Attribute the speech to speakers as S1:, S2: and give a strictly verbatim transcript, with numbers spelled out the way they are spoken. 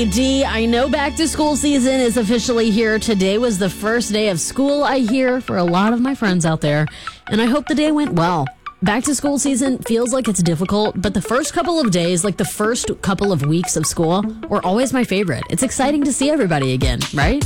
S1: Carly D. I know back to school season is officially here. Today was the first day of school, I hear, for a lot of my friends out there. And I hope the day went well. Back to school season feels like it's difficult, but the first couple of days, like the first couple of weeks of school, were always my favorite. It's exciting to see everybody again, right?